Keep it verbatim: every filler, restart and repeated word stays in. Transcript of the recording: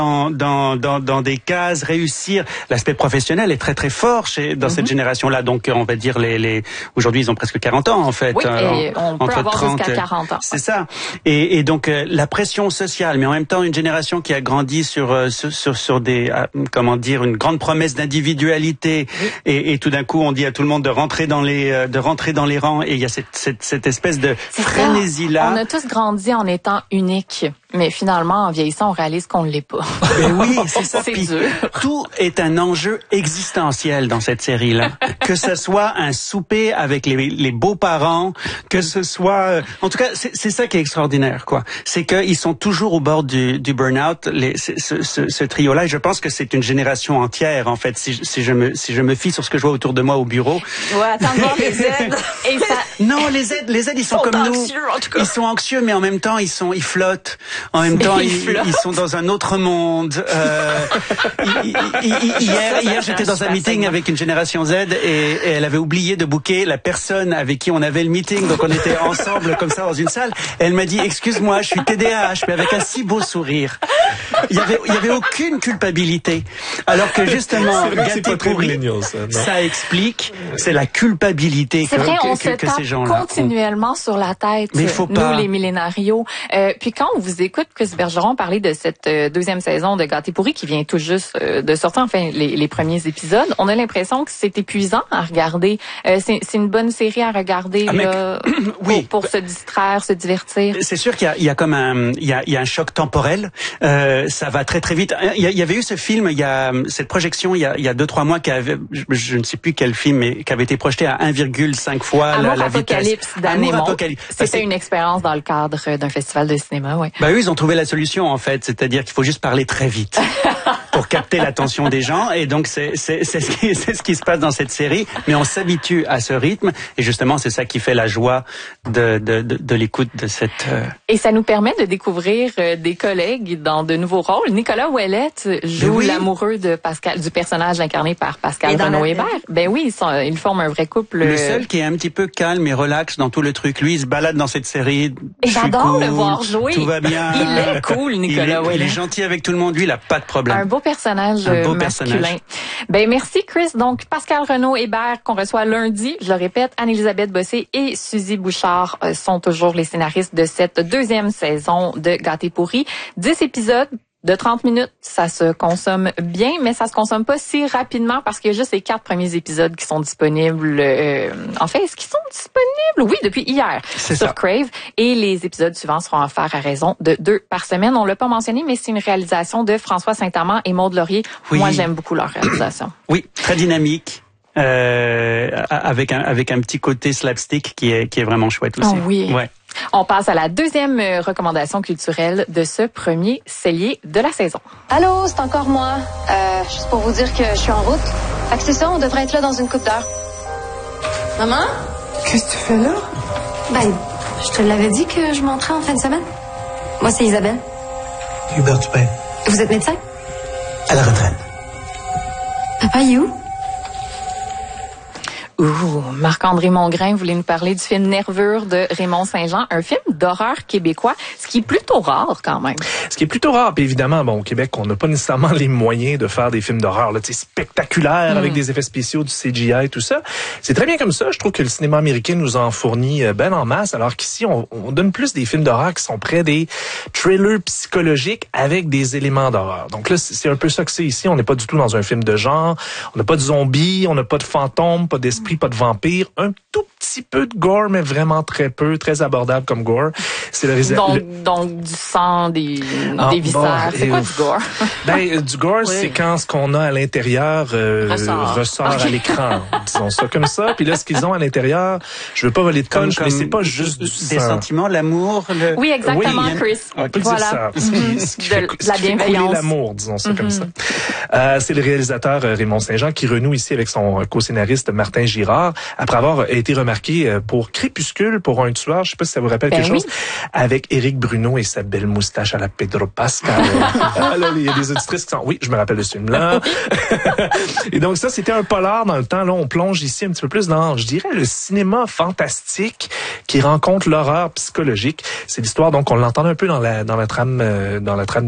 Dans, dans, dans, dans des cases, réussir. L'aspect professionnel est très très fort chez, dans mm-hmm. cette génération-là. Donc, on va dire les, les, aujourd'hui, ils ont presque quarante ans, en fait. Oui, et en, on peut entre avoir trente, jusqu'à quarante ans. C'est ça. Et, et donc, euh, la pression sociale, mais en même temps, une génération qui a grandi sur, euh, sur, sur, sur des, euh, comment dire, une grande promesse d'individualité. Oui. Et, et tout d'un coup, on dit à tout le monde de rentrer dans les, euh, de rentrer dans les rangs. Et il y a cette, cette, cette espèce de frénésie-là. On a tous grandi en étant uniques. Mais finalement, en vieillissant, on réalise qu'on ne l'est pas. Ben oui, c'est ça. C'est Puis, dur. Tout est un enjeu existentiel dans cette série-là. Que ce soit un souper avec les, les beaux-parents, que ce soit... En tout cas, c'est, c'est ça qui est extraordinaire, quoi. C'est qu'ils sont toujours au bord du, du burn-out, les, ce, ce, ce trio-là. Et je pense que c'est une génération entière, en fait, si, si, je me, si je me fie sur ce que je vois autour de moi au bureau. Ouais, attends de voir les Z. Et ça... Non, les Z, les Z, ils sont, sont comme anxieux, nous. En tout cas. Ils sont anxieux, mais en même temps, ils sont, ils flottent. En même temps, ils, ils, ils sont dans un autre monde. Euh, ils, ils, ils, hier, hier, j'étais dans un meeting avec une génération Z et, et elle avait oublié de booker la personne avec qui on avait le meeting. Donc, on était ensemble comme ça dans une salle. Et elle m'a dit, excuse-moi, je suis T D A H, mais avec un si beau sourire. Il y avait, il y avait aucune culpabilité. Alors que justement, Gâté pourri, ça, ça explique, c'est la culpabilité c'est que, vrai, que, on que, se que tape ces gens-là continuellement ont. Sur la tête. Mais faut nous, pas. les millénarios. Euh, puis quand on vous écoute, Chris Bergeron, parler de cette euh, deuxième saison de Gâté pourri qui vient tout juste euh, de sortir, enfin les, les premiers épisodes, on a l'impression que c'est épuisant à regarder. Euh, c'est, c'est une bonne série à regarder ah, là, oui. pour, pour se distraire, se divertir. C'est sûr qu'il y a, il y a comme un, il y a, il y a un choc temporel. Euh, ça va très très vite. Il y, a, il y avait eu ce film, il y a cette projection il y a, il y a deux trois mois qui avait, je, je ne sais plus quel film, mais qui avait été projeté à un virgule cinq fois Amour la, la Apocalypse vitesse. Amour Apocalypse. C'était bah, une expérience dans le cadre d'un festival de cinéma, oui. Bah eux, ils ont trouvé la solution en fait, c'est-à-dire qu'il faut juste parler très vite pour capter l'attention des gens. Et donc c'est c'est c'est ce qui c'est ce qui se passe dans cette série. Mais on s'habitue à ce rythme et justement c'est ça qui fait la joie de de de, de l'écoute de cette. Euh... Et ça nous permet de découvrir euh, des collègues dans de nouveaux rôles. Nicolas Ouellette joue oui. l'amoureux de Pascal, du personnage incarné par Pascal Renaud-Hébert. Ben oui, ils, sont, ils forment un vrai couple. Le seul qui est un petit peu calme et relax dans tout le truc, lui, il se balade dans cette série. Et j'adore cool, le voir jouer. Tout va bien. Il est cool, Nicolas Ouellette. Il est gentil avec tout le monde. Lui, il a pas de problème. Un beau personnage un beau masculin. Personnage. Ben merci Chris. Donc Pascal Renaud-Hébert qu'on reçoit lundi. Je le répète, Anne-Élisabeth Bossé et Suzy Bouchard euh, sont toujours les scénaristes de cette deuxième saison de Gâté pourri. dix épisodes de trente minutes, ça se consomme bien, mais ça se consomme pas si rapidement parce qu'il y a juste les quatre premiers épisodes qui sont disponibles. Euh, en fait, est-ce qu'ils sont disponibles? Oui, depuis hier c'est sur ça. Crave. Et les épisodes suivants seront offerts à raison de deux par semaine. On l'a pas mentionné, mais c'est une réalisation de François Saint-Amand et Maude Laurier. Oui. Moi, j'aime beaucoup leur réalisation. Oui, très dynamique. Euh, avec un avec un petit côté slapstick qui est qui est vraiment chouette aussi. Oh oui. Ouais. On passe à la deuxième recommandation culturelle de ce premier cellier de la saison. Allô, c'est encore moi. Euh, juste pour vous dire que je suis en route. Fait que c'est ça, on devrait être là dans une couple d'heures. Maman? Qu'est-ce que tu fais là? Ben, je te l'avais dit que je montrais en fin de semaine. Moi, c'est Isabelle. Hubert Dupin. Vous êtes médecin? À la retraite. Papa, il est où? Ouh, Marc-André Mongrain voulait nous parler du film Nervure de Raymond Saint-Jean, un film d'horreur québécois, ce qui est plutôt rare quand même. Ce qui est plutôt rare, puis évidemment, bon, au Québec, on n'a pas nécessairement les moyens de faire des films d'horreur, là, tu sais, spectaculaires, mm. avec des effets spéciaux, du C G I, tout ça. C'est très bien comme ça. Je trouve que le cinéma américain nous en fournit ben en masse, alors qu'ici, on, on donne plus des films d'horreur qui sont près des thrillers psychologiques avec des éléments d'horreur. Donc là, c'est un peu ça que c'est ici. On n'est pas du tout dans un film de genre. On n'a pas de zombies, on n'a pas de fantômes, pas d'esprit, pas de vampires, un tout petit peu de gore, mais vraiment très peu, très abordable comme gore. C'est le réserve. Donc, le... donc du sang, des, ah, des viscères. Bon, c'est quoi ouf. Du gore? Ben, du gore, oui. c'est quand ce qu'on a à l'intérieur euh, ressort, ressort okay. à l'écran, disons ça comme ça. Puis là, ce qu'ils ont à l'intérieur, je veux pas voler de punch, mais c'est pas juste du des sang. sentiments, l'amour. Le... Oui, exactement, oui, Chris. On peut voilà. dire ça. Ce qui, ce qui de fait, ce la qui fait couler l'amour, disons ça mm-hmm. comme ça. Euh, c'est le réalisateur euh, Raymond Saint-Jean qui renoue ici avec son co-scénariste Martin Girard après avoir été remarqué pour Crépuscule, pour un tueur, je sais pas si ça vous rappelle ben quelque oui. chose, avec Éric Bruno et sa belle moustache à la Pedro Pascal. Ah, là, il y a des auditrices qui sont... Oui, je me rappelle de ce film-là. Et donc ça, c'était un polar dans le temps. Là, on plonge ici un petit peu plus dans, je dirais, le cinéma fantastique qui rencontre l'horreur psychologique. C'est l'histoire, donc on l'entend un peu dans la dans la trame euh, dans la trame